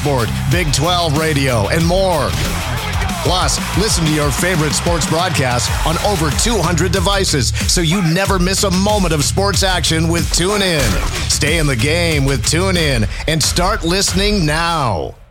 Sport, Big 12 Radio, and more. Plus, listen to your favorite sports broadcasts on over 200 devices so you never miss a moment of sports action with TuneIn. Stay in the game with TuneIn and start listening now.